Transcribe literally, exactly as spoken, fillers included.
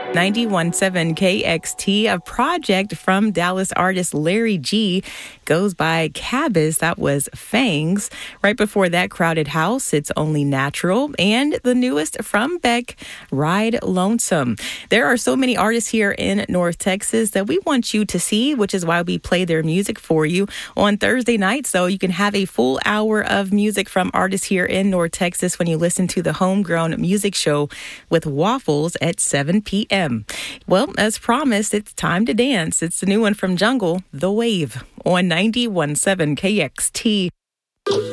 ninety-one point seven K X T, a project from Dallas artist Larry G, goes by Cabas. That was Fangs. Right before that, Crowded House, It's Only Natural. And the newest from Beck, Ride Lonesome. There are so many artists here in North Texas that we want you to see, which is why we play their music for you on Thursday night. So you can have a full hour of music from artists here in North Texas when you listen to the Homegrown Music Show with Waffles at seven p.m. Well, as promised, it's time to dance. It's the new one from Jungle, The Wave, on ninety-one point seven K X T.